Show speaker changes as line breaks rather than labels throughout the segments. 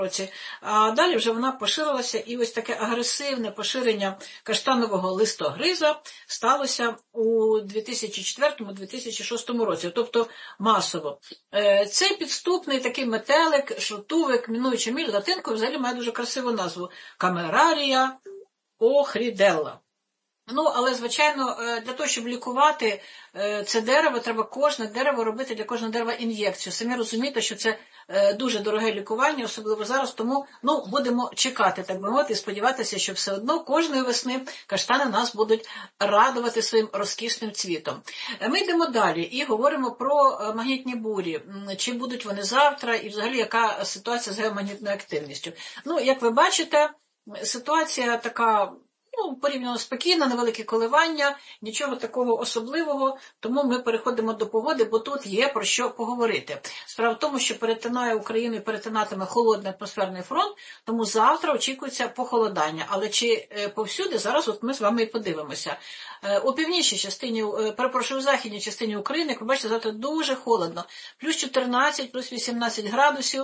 році. А далі вже вона поширилася, і ось таке агресивне поширення каштанового листогриза сталося у 2004-2006 році, тобто масово. Цей підступний такий метелик, шутувик, мінуючи міль, латинкою взагалі має дуже красиву назву – Камерарія охріделла. Але, звичайно, для того, щоб лікувати це дерево, треба кожне дерево робити для кожного дерева ін'єкцію. Самі розумієте, що це дуже дороге лікування, особливо зараз, тому будемо чекати, так би мовити, і сподіватися, що все одно кожної весни каштани нас будуть радувати своїм розкішним цвітом. Ми йдемо далі і говоримо про магнітні бурі. Чи будуть вони завтра і взагалі яка ситуація з геомагнітною активністю. Як ви бачите, ситуація така порівняно спокійна, невеликі коливання, нічого такого особливого, тому ми переходимо до погоди, бо тут є про що поговорити. Справа в тому, що перетинає Україну і перетинатиме холодний атмосферний фронт, тому завтра очікується похолодання. Але чи повсюди, зараз ми з вами і подивимося. У північній частині, у західній частині України, як ви бачите, завтра дуже холодно. Плюс 14, плюс 18 градусів,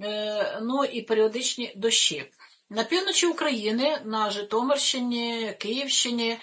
і періодичні дощі. На півночі України, на Житомирщині, Київщині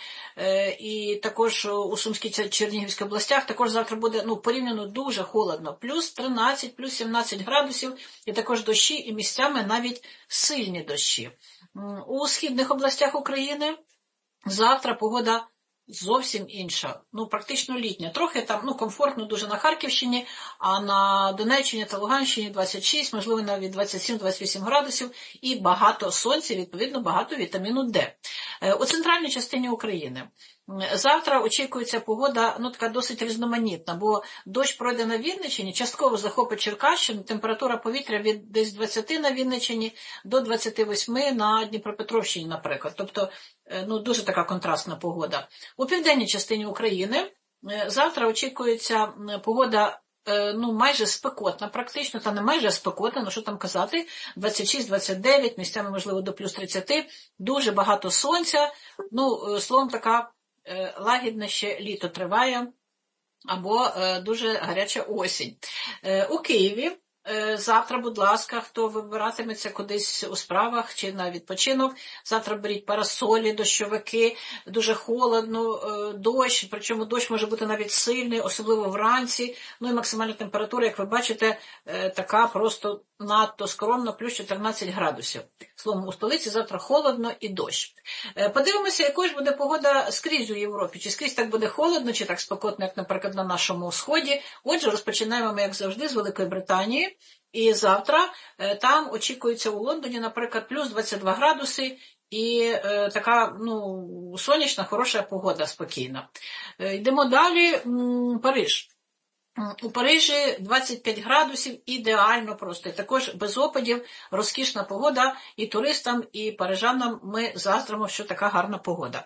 і також у Сумській та Чернігівській областях також завтра буде порівняно дуже холодно. Плюс 13, плюс 17 градусів і також дощі і місцями навіть сильні дощі. У східних областях України завтра погода зовсім інша, практично літня. Трохи там, комфортно дуже на Харківщині, а на Донеччині та Луганщині 26, можливо, навіть 27-28 градусів і багато сонця, відповідно, багато вітаміну Д. У центральній частині України завтра очікується погода, така досить різноманітна, бо дощ пройде на Вінниччині, частково захопить Черкащину, температура повітря від десь 20 на Вінниччині до 28 на Дніпропетровщині, наприклад. Тобто, дуже така контрастна погода. У південній частині України завтра очікується погода майже спекотна, практично, та не майже спекотна, що там казати, 26-29, місцями, можливо, до плюс 30, дуже багато сонця, словом, така лагідне ще літо триває, або дуже гаряча осінь. У Києві завтра, будь ласка, хто вибиратиметься кудись у справах чи на відпочинок, завтра беріть парасолі, дощовики, дуже холодно, дощ, причому дощ може бути навіть сильний, особливо вранці, і максимальна температура, як ви бачите, така просто надто скромна, плюс 14 градусів. Словом, у столиці завтра холодно і дощ. Подивимося, якою ж буде погода скрізь у Європі. Чи скрізь так буде холодно, чи так спекотно, як, наприклад, на нашому сході. Отже, розпочинаємо ми, як завжди, з Великої Британії. І завтра там очікується у Лондоні, наприклад, плюс 22 градуси і така, сонячна, хороша погода, спокійна. Йдемо далі. Париж. У Парижі 25 градусів, ідеально просто. І також без опадів, розкішна погода, і туристам, і парижанам ми заздримо, що така гарна погода.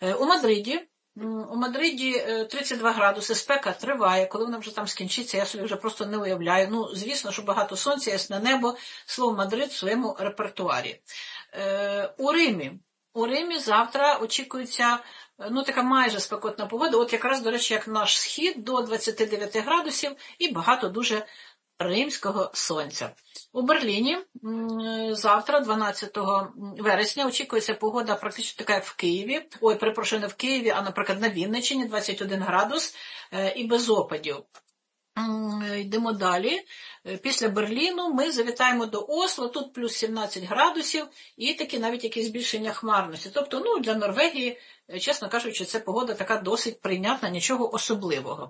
У Мадриді 32 градуси, спека триває, коли вона вже там скінчиться, я собі вже просто не уявляю. Звісно, що багато сонця, ясне небо, слово Мадрид в своєму репертуарі. У Римі завтра очікується така майже спекотна погода, от якраз, до речі, як наш схід, до 29 градусів і багато дуже римського сонця. У Берліні завтра, 12 вересня, очікується погода практично така, як в Києві. Не в Києві, а, наприклад, на Вінниччині, 21 градус і без опадів. Йдемо далі. Після Берліну ми завітаємо до Осло, тут плюс 17 градусів і такі навіть якісь збільшення хмарності. Тобто, для Норвегії, чесно кажучи, це погода така досить прийнятна, нічого особливого.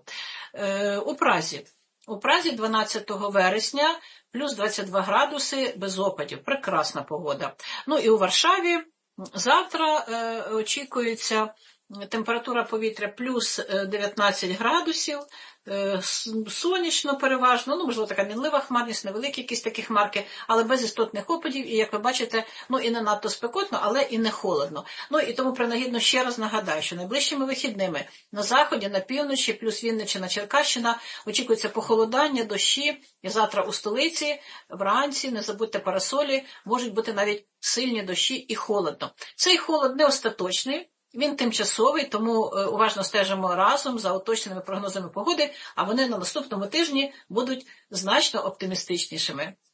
У Празі 12 вересня плюс 22 градуси без опадів. Прекрасна погода. І у Варшаві завтра очікується температура повітря плюс 19 градусів, сонячно переважно, можливо, така мінлива хмарність, невеликі якісь такі хмарки, але без істотних опадів, і, як ви бачите, і не надто спекотно, але і не холодно. І тому принагідно ще раз нагадаю, що найближчими вихідними на заході, на півночі, плюс Вінниччина, Черкащина, очікується похолодання, дощі, і завтра у столиці, вранці, не забудьте парасолі, можуть бути навіть сильні дощі і холодно. Цей холод не остаточний, він тимчасовий, тому уважно стежимо разом за уточненими прогнозами погоди, а вони на наступному тижні будуть значно оптимістичнішими.